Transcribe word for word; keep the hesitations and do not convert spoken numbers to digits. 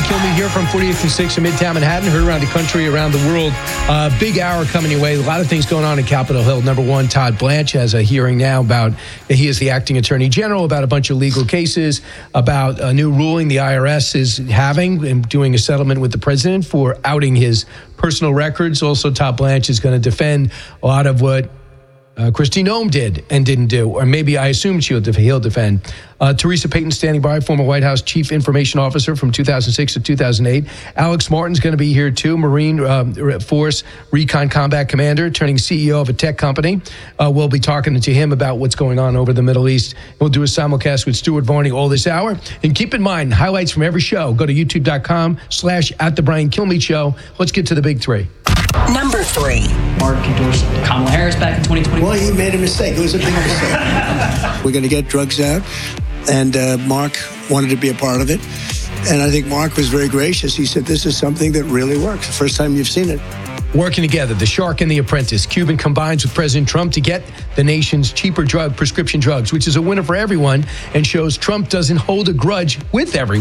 Kilmeade here from forty-eighth and sixth in Midtown Manhattan. Heard around the country, around the world. Uh, big hour coming your way. A lot of things going on in Capitol Hill. Number one, Todd Blanche has a hearing now about, he is the acting attorney general, about a bunch of legal cases, about a new ruling the I R S is having and doing a settlement with the president for outing his personal records. Also, Todd Blanche is going to defend a lot of what Uh, Kristi Noem did and didn't do, or maybe I assume she'll def- he'll defend. Uh, Teresa Payton standing by, former White House Chief Information Officer from two thousand six to two thousand eight. Alex Martin's going to be here too, Marine um, Force Recon Combat Commander, turning C E O of a tech company. Uh, we'll be talking to him about what's going on over the Middle East. We'll do a simulcast with Stuart Varney all this hour. And keep in mind, highlights from every show. Go to youtube.com slash at the Brian Kilmeade Show. Let's get to the big three. Number three. Mark endorsed Kamala Harris back in twenty twenty. Well, he made a mistake. It was a big mistake. We're going to get drugs out, and uh, Mark wanted to be a part of it. And I think Mark was very gracious. He said, this is something that really works. The first time you've seen it. Working together, The Shark and The Apprentice. Cuban combines with President Trump to get the nation's cheaper drug, prescription drugs, which is a winner for everyone and shows Trump doesn't hold a grudge with everyone.